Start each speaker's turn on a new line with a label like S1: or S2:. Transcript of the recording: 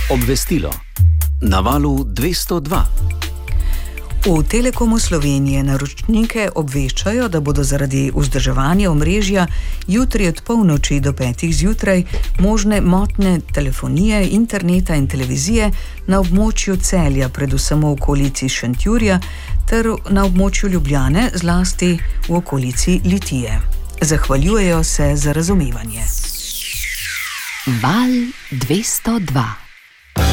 S1: Obvestilo na valu 202.
S2: V Telekomu Slovenije naročnike obveščajo, da bodo zaradi vzdrževanja omrežja jutri od polnoči do 5 zjutraj možne motnje telefonije, interneta in televizije na območju Celja, predvsem v okolici Šentjurja, ter na območju Ljubljane, zlasti v okolici Litije. Zahvaljujejo se za razumevanje.
S3: Val 202.